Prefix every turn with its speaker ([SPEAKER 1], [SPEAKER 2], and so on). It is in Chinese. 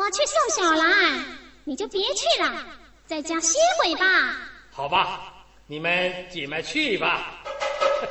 [SPEAKER 1] 我去送小兰，你就别去了，在家歇会吧。
[SPEAKER 2] 好吧，你们姐妹去吧。